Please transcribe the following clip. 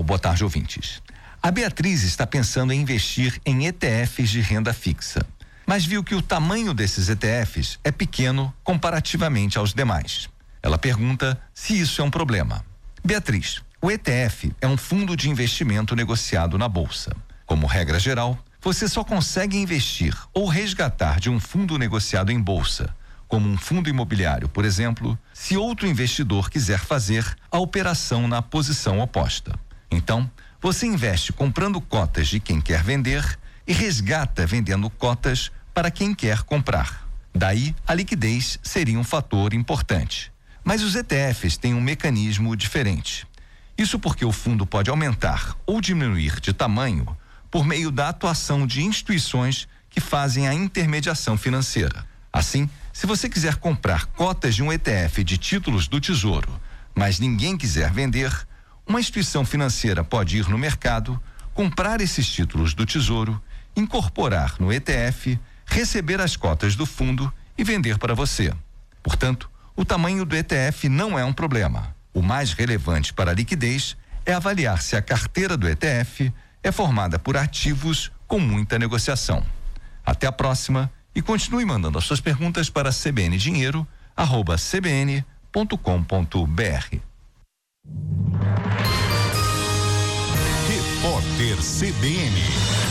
pessoal, boa tarde, ouvintes. A Beatriz está pensando em investir em ETFs de renda fixa, mas viu que o tamanho desses ETFs é pequeno comparativamente aos demais. Ela pergunta se isso é um problema. Beatriz, o ETF é um fundo de investimento negociado na bolsa. Como regra geral, você só consegue investir ou resgatar de um fundo negociado em bolsa, como um fundo imobiliário, por exemplo, se outro investidor quiser fazer a operação na posição oposta. Então, você investe comprando cotas de quem quer vender e resgata vendendo cotas para quem quer comprar. Daí, a liquidez seria um fator importante. Mas os ETFs têm um mecanismo diferente. Isso porque o fundo pode aumentar ou diminuir de tamanho por meio da atuação de instituições que fazem a intermediação financeira. Assim, se você quiser comprar cotas de um ETF de títulos do Tesouro, mas ninguém quiser vender, uma instituição financeira pode ir no mercado, comprar esses títulos do Tesouro, incorporar no ETF, receber as cotas do fundo e vender para você. Portanto, o tamanho do ETF não é um problema. O mais relevante para a liquidez é avaliar se a carteira do ETF é formada por ativos com muita negociação. Até a próxima e continue mandando as suas perguntas para cbndinheiro@cbn.com.br. Repórter CBN.